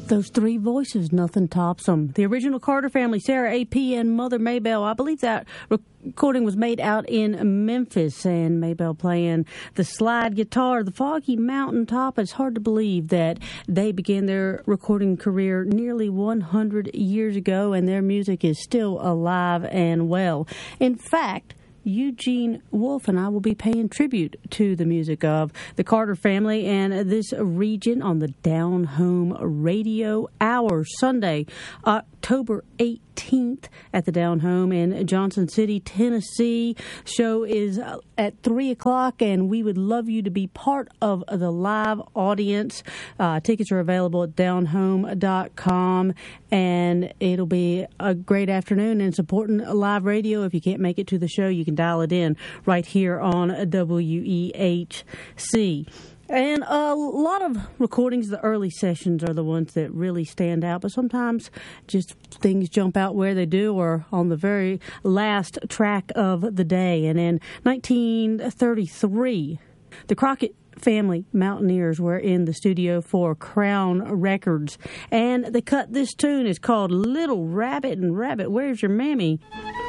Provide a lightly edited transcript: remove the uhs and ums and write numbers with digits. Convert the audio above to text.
Those three voices, nothing tops them. The original Carter family, Sarah A.P. and Mother Maybelle. I believe that recording was made out in Memphis, and Maybelle playing the slide guitar, the Foggy Mountaintop. It's hard to believe that they began their recording career nearly 100 years ago, and their music is still alive and well. In fact, Eugene Wolf and I will be paying tribute to the music of the Carter family and this region on the Down Home Radio Hour, Sunday, October 18th at the Down Home in Johnson City, Tennessee. Show is at 3 o'clock, and we would love you to be part of the live audience. Tickets are available at downhome.com, and it'll be a great afternoon and supporting live radio. If you can't make it to the show, you can dial it in right here on WEHC. And a lot of recordings, the early sessions are the ones that really stand out, but sometimes just things jump out where they do or on the very last track of the day. And in 1933, the Crockett family Mountaineers were in the studio for Crown Records, and they cut this tune. It's called Little Rabbit and Rabbit, Where's Your Mammy?